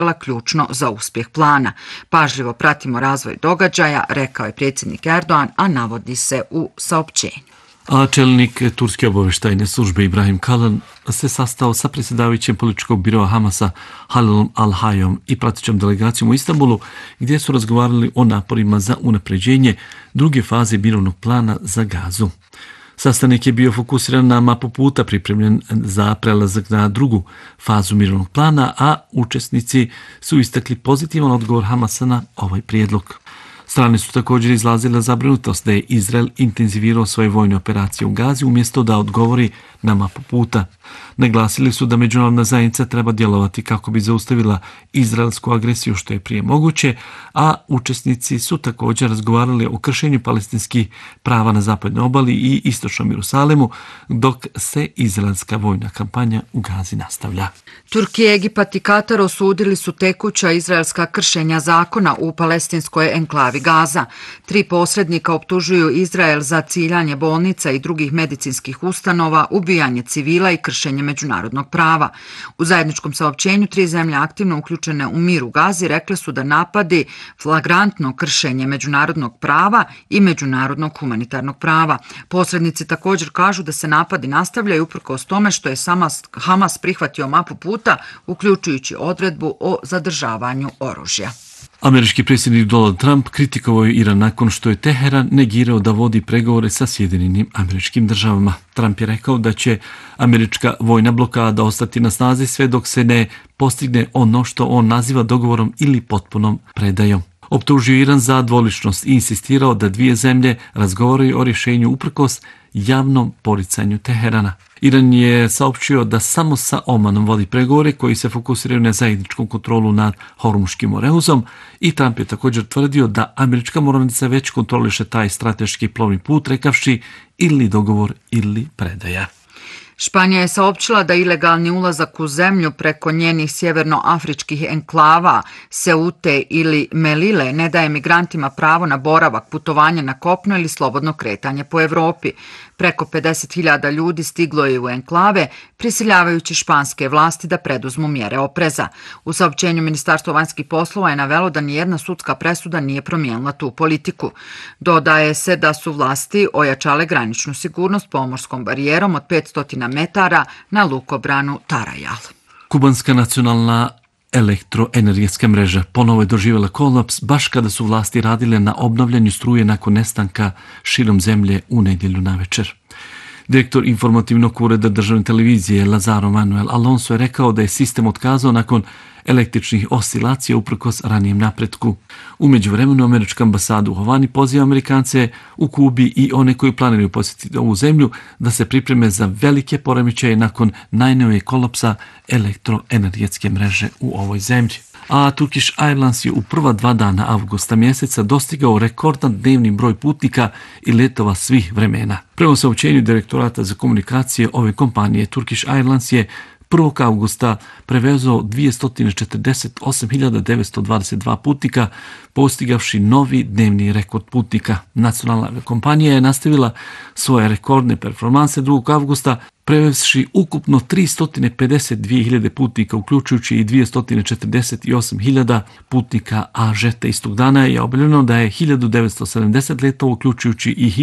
ključno za uspjeh plana. Pažljivo pratimo razvoj događaja, rekao je predsjednik Erdogan, a navodi se u saopćenju. A čelnik turske obavještajne službe Ibrahim Kalin se sastao sa predsjedavajućem političkog biroa Hamasa Halilom Al-Hayom i pratećom delegacijom u Istanbulu, gdje su razgovarali o naporima za unapređenje druge faze mirovnog plana za Gazu. Sastanak je bio fokusiran na mapu puta pripremljen za prelazak na drugu fazu mirovnog plana, a učesnici su istakli pozitivan odgovor Hamasa na ovaj prijedlog. Strane su također izrazile zabrinutost da je Izrael intenzivirao svoje vojne operacije u Gazi umjesto da odgovori na mapu puta. Naglasili su da međunarodna zajednica treba djelovati kako bi zaustavila izraelsku agresiju što je prije moguće, a učesnici su također razgovarali o kršenju palestinskih prava na zapadnoj obali i istočnom Jerusalemu, dok se izraelska vojna kampanja u Gazi nastavlja. Turskija, Egipat i Katar osudili su tekuća izraelska kršenja zakona u palestinskoj enklavi Gaza. 3 posrednika optužuju Izrael za ciljanje bolnica i drugih medicinskih ustanova, ubijanje civila i kršenje međunarodnog prava. U zajedničkom saopćenju 3 zemlje aktivno uključene u mir u Gazi rekle su da napadi flagrantno kršenje međunarodnog prava i međunarodnog humanitarnog prava. Posrednici također kažu da se napadi nastavljaju uprkos tome što je Hamas prihvatio mapu puta, uključujući odredbu o zadržavanju oružja. Američki predsjednik Donald Trump kritikovao je Iran nakon što je Teheran negirao da vodi pregovore sa Sjedinjenim Američkim Državama. Trump je rekao da će američka vojna blokada ostati na snazi sve dok se ne postigne ono što on naziva dogovorom ili potpunom predajom. Optužio Iran za dvoličnost i insistirao da 2 zemlje razgovaraju o rješenju uprkos javnom poricanju Teherana. Iran je saopćio da samo sa Omanom vodi pregovore koji se fokusiraju na zajedničku kontrolu nad Hormuškim morehuzom i Trump je također tvrdio da američka mornarica već kontroliše taj strateški plovni put, rekavši ili dogovor ili predaja. Španija je saopćila da ilegalni ulazak u zemlju preko njenih sjevernoafričkih enklava Seute ili Melile ne daje migrantima pravo na boravak, putovanje na kopno ili slobodno kretanje po Europi. Preko 50.000 ljudi stiglo je u enklave, prisiljavajući španske vlasti da preduzmu mjere opreza. U saopćenju Ministarstvo vanjskih poslova je navelo da nijedna sudska presuda nije promijenila tu politiku. Dodaje se da su vlasti ojačale graničnu sigurnost pomorskom barijerom od 500 metara na lukobranu Tarajal. Kubanska nacionalna elektroenergetska mreža ponovo je doživjela kolaps baš kada su vlasti radile na obnavljanju struje nakon nestanka širom zemlje u nedjelju navečer. Direktor informativnog ureda državne televizije Lazaro Manuel Alonso je rekao da je sistem otkazao nakon električnih oscilacija uprkos ranijem napretku. U međuvremenu američka ambasada u Havani poziva Amerikance u Kubi i one koji planiraju posjetiti ovu zemlju da se pripreme za velike poremećaje nakon najnovijeg kolapsa elektroenergetske mreže u ovoj zemlji. A Turkish Airlines je u prva 2 dana avgusta mjeseca dostigao rekordan dnevni broj putnika i letova svih vremena. Prema saopćenju direktorata za komunikacije ove kompanije, Turkish Airlines je 1. augusta prevezao 248.922 putnika, postigavši novi dnevni rekord putnika. Nacionalna kompanija je nastavila svoje rekordne performanse 2. augusta, prevezši ukupno 352.000 putnika, uključujući i 248.000 putnika, a žete istog dana je objavljeno da je 1970 letova, uključujući i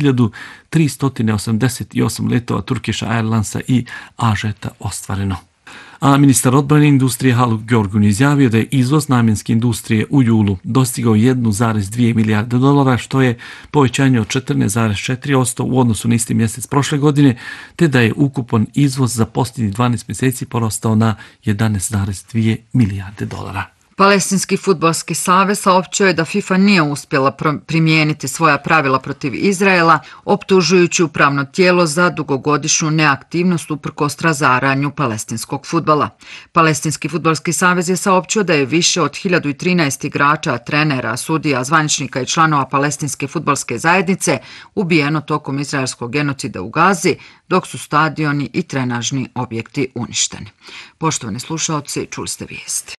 1388 letova Turkish Airlinesa i Ažeta ostvareno. A ministar odbrane industrije Haluk Görgün izjavio da je izvoz namjenske industrije u julu dostigao 1,2 milijarde dolara, što je povećanje od 14,4% u odnosu na isti mjesec prošle godine, te da je ukupan izvoz za posljednjih 12 mjeseci porastao na 11,2 milijarde dolara. Palestinski fudbalski savez saopćio je da FIFA nije uspjela primijeniti svoja pravila protiv Izraela, optužujući upravno tijelo za dugogodišnju neaktivnost uprkos razaranju palestinskog fudbala. Palestinski fudbalski savez je saopćio da je više od 1013 igrača, trenera, sudija, zvaničnika i članova palestinske fudbalske zajednice ubijeno tokom izraelskog genocida u Gazi, dok su stadioni i trenažni objekti uništeni. Poštovani slušaoci, čuli ste vijesti.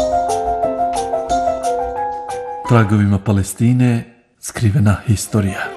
Tragovima Palestine skrivena historija.